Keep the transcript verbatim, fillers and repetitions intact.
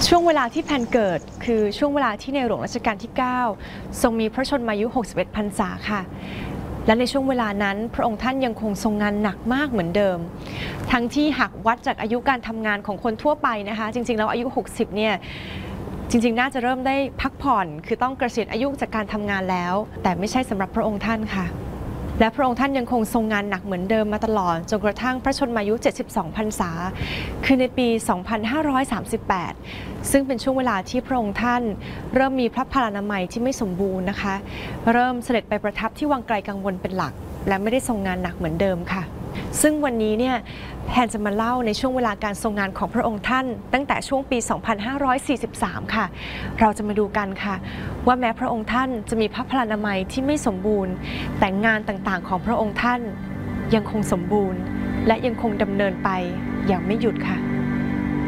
ช่วงเวลาที่แพนเกิดคือช่วงเวลาที่ในหลวงรัชกาลที่ เก้า ทรงมีพระชนมายุ หกสิบเอ็ด พรรษาค่ะและในช่วงเวลานั้นพระองค์ท่านยังคงทรงงานหนักมากเหมือนเดิมทั้งที่หากวัดจากอายุการทำงานของคนทั่วไปนะคะจริงๆแล้วอายุ หกสิบ เนี่ยจริงๆน่าจะเริ่มได้พักผ่อนคือต้องเกษียณอายุจากการทำงานแล้วแต่ไม่ใช่สำหรับพระองค์ท่านค่ะและพระองค์ท่านยังคงทรงงานหนักเหมือนเดิมมาตลอดจนกระทั่งพระชนมายุ เจ็ดสิบสอง พรรษาคือในปี สองพันห้าร้อยสามสิบแปด ซึ่งเป็นช่วงเวลาที่พระองค์ท่านเริ่มมีพระพลานามัยที่ไม่สมบูรณ์นะคะเริ่มเสด็จไปประทับที่วังไกลกังวลเป็นหลักและไม่ได้ทรงงานหนักเหมือนเดิมค่ะซึ่งวันนี้เนี่ยแพนจะมาเล่าในช่วงเวลาการทรงงานของพระองค์ท่านตั้งแต่ช่วงปี สองพันห้าร้อยสี่สิบสาม ค่ะเราจะมาดูกันค่ะว่าแม้พระองค์ท่านจะมีพระพลานามัยที่ไม่สมบูรณ์แต่งานต่างๆของพระองค์ท่านยังคงสมบูรณ์และยังคงดำเนินไปอย่างไม่หยุดค่ะ